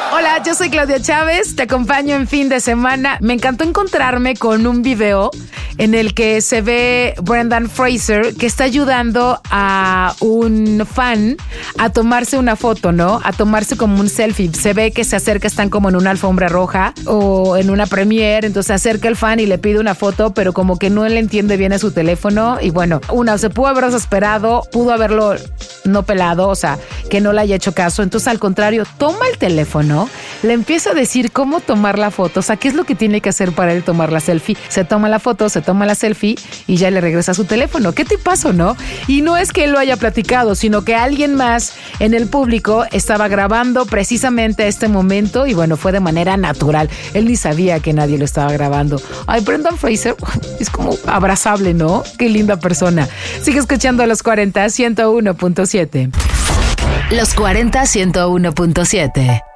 Hola, yo soy Claudia Chávez, te acompaño en fin de semana. Me encantó encontrarme con un video en el que se ve Brendan Fraser que está ayudando a un fan a tomarse una foto, ¿no? A tomarse como un selfie. Se ve que se acerca, están como en una alfombra roja o en una premiere, entonces se acerca el fan y le pide una foto, pero como que no le entiende bien a su teléfono y bueno, se pudo haber desesperado, pudo haberlo no pelado, o sea, que no le haya hecho caso. Entonces, al contrario, toma el teléfono, le empieza a decir cómo tomar la foto, o sea, qué es lo que tiene que hacer para él tomar la selfie. Se toma la foto, se toma la selfie y ya le regresa su teléfono. ¿Qué te pasó, no? Y no es que él lo haya platicado, sino que alguien más en el público estaba grabando precisamente este momento y bueno, fue de manera natural. Él ni sabía que nadie lo estaba grabando. Ay, Brendan Fraser es como abrazable, ¿no? Qué linda persona. Sigue escuchando Los 40 101.7. Los 40 101.7.